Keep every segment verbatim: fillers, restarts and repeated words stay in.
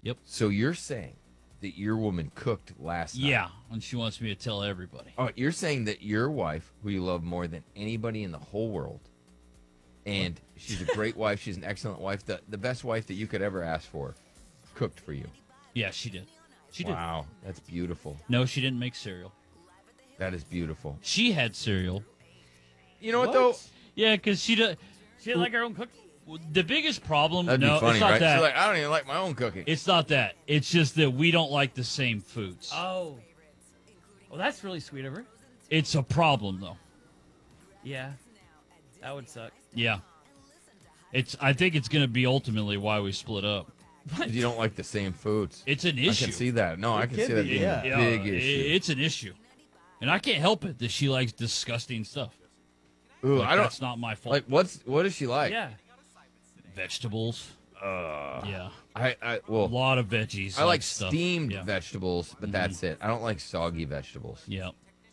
Yep. So you're saying that your woman cooked last night? Yeah, and she wants me to tell everybody. Oh, you're saying that your wife, who you love more than anybody in the whole world, and she's a great wife, she's an excellent wife, the, the best wife that you could ever ask for, cooked for you. Yeah, she did. She did. Wow, that's beautiful. No, she didn't make cereal. That is beautiful. She had cereal. You know what, though? Yeah, because she did. She didn't like her own cooking. The biggest problem, That'd no, be funny, it's not right? that. She's like, I don't even like my own cooking. It's not that. It's just that we don't like the same foods. Oh. Well, that's really sweet of her. It's a problem, though. Yeah. That would suck. Yeah. It's. I think it's going to be ultimately why we split up. You don't like the same foods. It's an I issue. can see that. No, It I can can see that be, being yeah. a Yeah, big i- issue. It's an issue. And I can't help it that she likes disgusting stuff. Ooh, Like, I don't that's not my fault. like. What's what is she like? Yeah. Vegetables. Uh, Yeah. I I A well, lot of veggies. I like stuff. steamed Yeah. vegetables, but that's it. I don't like soggy vegetables. Yeah.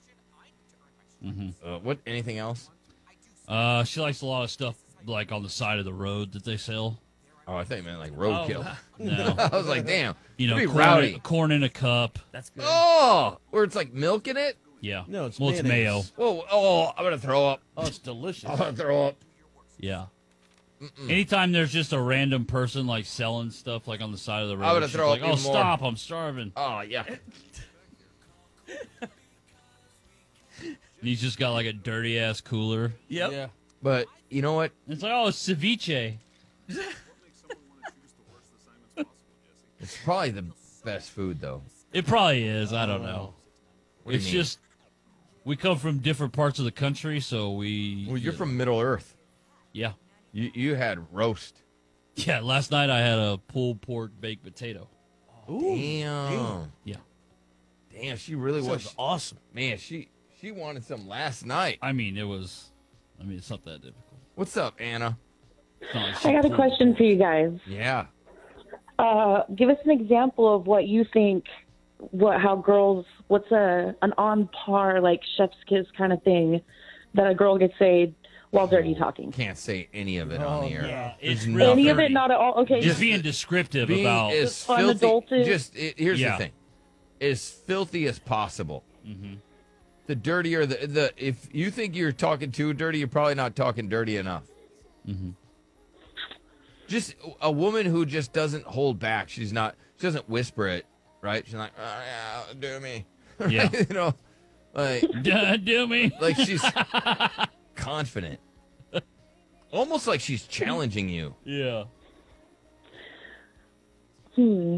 Uh, what? Anything else? Uh, she likes a lot of stuff like on the side of the road that they sell. Oh, I thought you meant like roadkill. No. I was like, damn. You know, pretty corn, rowdy. in, corn in a cup. That's good. Oh, where it's like milk in it. Yeah. No, it's well, it's mayo. mayonnaise. Whoa! Oh, I'm gonna throw up. Oh, it's delicious. I'm gonna throw up. Yeah. Anytime there's just a random person like selling stuff like on the side of the road, I'm gonna she's throw like, up "Oh, even more." stop! I'm starving." Oh yeah. And he's just got like a dirty ass cooler. Yep. Yeah. But you know what? It's like, "Oh, it's ceviche." It's probably the best food though. It probably is. I don't know. What do you It's mean? just we come from different parts of the country, so we. Well, you're from Middle Earth. Yeah. You you had roast. Yeah. Last night I had a pulled pork baked potato. Ooh, Damn. Yeah. Damn, she really Sounds was. awesome. Man, she she wanted some last night. I mean, it was. I mean, it's not that difficult. What's up, Anna? It's not like she I got a pulled- question for you guys. Yeah. Uh, give us an example of what you think, what how girls, what's a an on par like chef's kiss kind of thing that a girl could say while dirty talking. Can't say any of it on the air. Yeah, There's it's no- real Any of dirty. it, not at all. Okay, Just being descriptive Being about. as Just filthy. unadulterated. Just it, here's Yeah. the thing, as filthy as possible. Mhm. The dirtier the the if you think you're talking too dirty, you're probably not talking dirty enough. Mhm. Just a woman who just doesn't hold back. She's not. She doesn't whisper it. Right? She's like, oh, yeah, do me. Yeah. you know, like Duh, do me. like she's confident. Almost like she's challenging you. Yeah. hmm.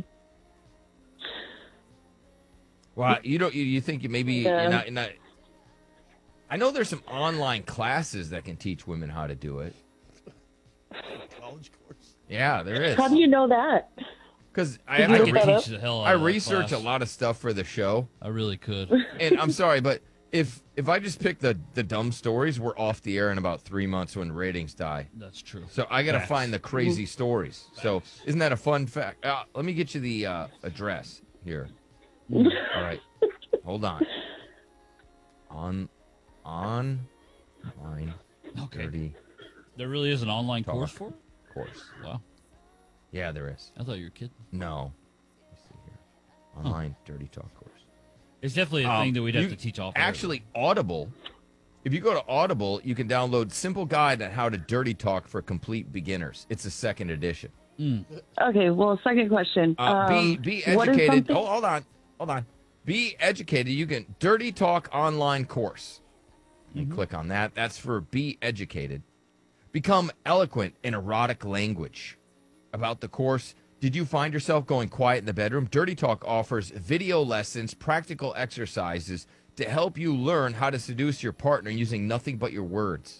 Wow, you don't. You, you think you maybe Yeah. you're not, you're not. I know there's some online classes that can teach women how to do it. College course. Yeah, there is. How do you know that? Because I, Did I, you I look could that up? teach the hell out I of that research a class. lot of stuff for the show, I really could. and I'm sorry, but if if I just pick the the dumb stories, we're off the air in about three months when ratings die. That's true. So I got to Facts. find the crazy stories. So isn't that a fun fact? Uh, let me get you the uh, address here. All right, hold on. On, on, line, Okay. dirty There really is an online Talk. course for it? course. Wow. Yeah, there is. I thought you were kidding. No. Let's see here. Online dirty talk course. It's definitely a Um, thing that we'd have you- to teach off. Actually, Audible. If you go to Audible, you can download Simple Guide on How to Dirty Talk for Complete Beginners. It's a second edition. Okay, well, second question. Uh, be Um, be what is educated. something- Hold, hold on, hold on. Be educated. You can Dirty Talk online course. And click on that. That's for be educated. Become eloquent in erotic language. About the course, did you find yourself going quiet in the bedroom? Dirty Talk offers video lessons, practical exercises to help you learn how to seduce your partner using nothing but your words.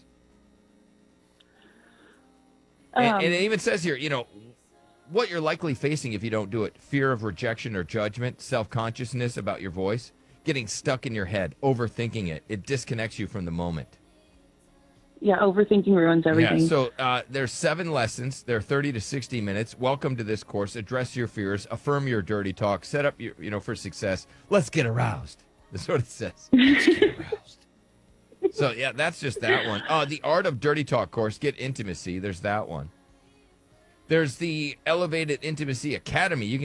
And, Um, and it even says here, you know, what you're likely facing if you don't do it: fear of rejection or judgment, self-consciousness about your voice, getting stuck in your head, overthinking it. It disconnects you from the moment. Yeah, overthinking ruins everything. Yeah, so uh, there's seven lessons. They're thirty to sixty minutes. Welcome to this course. Address your fears. Affirm your dirty talk. Set up your, you know, for success. Let's get aroused. That's what it says. Let's get aroused. So, yeah, that's just that one. Uh, the Art of Dirty Talk course. Get intimacy. There's that one. There's the Elevated Intimacy Academy. You can